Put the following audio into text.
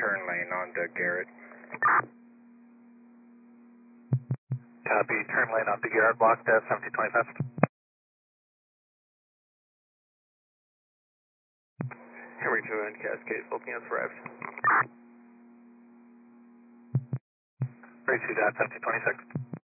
turn lane on to Garrett. Copy, turn lane on to Garrett, blocked at 1725. Henry 2 and Cascade, Philippines arrived. 32 dot 1726.